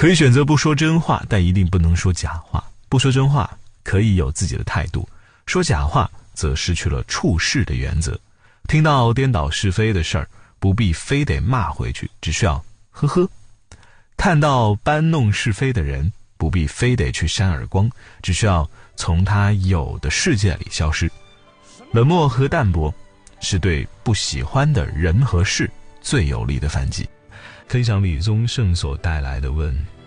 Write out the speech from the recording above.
可以选择不说真话，但一定不能说假话。不说真话可以有自己的态度，说假话则失去了处事的原则。听到颠倒是非的事儿，不必非得骂回去，只需要呵呵。看到搬弄是非的人，不必非得去扇耳光，只需要从他有的世界里消失。冷漠和淡泊是对不喜欢的人和事最有力的反击。分享李宗盛所带来的问：